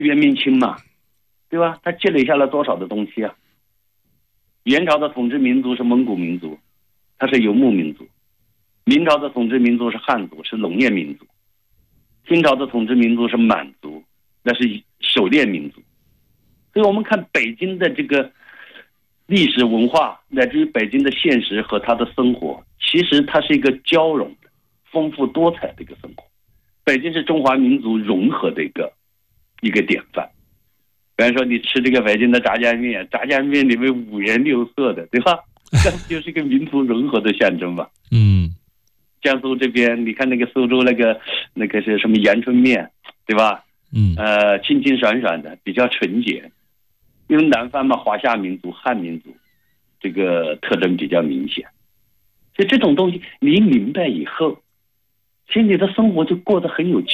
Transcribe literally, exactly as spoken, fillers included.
元明清嘛，对吧？他积累下了多少的东西啊？元朝的统治民族是蒙古民族，它是游牧民族；明朝的统治民族是汉族，是农业民族；清朝的统治民族是满族，那是狩猎民族。所以我们看北京的这个历史文化，乃至于北京的现实和它的生活，其实它是一个交融的、丰富多彩的一个生活。北京是中华民族融合的一个一个典范。比方说你吃这个北京的炸酱面，炸酱面里面五颜六色的，对吧？这就是一个民族融合的象征嘛。 嗯， 江苏这边你看那个苏州那个那个是什么阳春面，对吧？ 嗯， 呃，清清爽爽的，比较纯洁。因为南方嘛，华夏民族、汉民族，这个特征比较明显。所以这种东西你明白以后，其实你的生活就过得很有趣。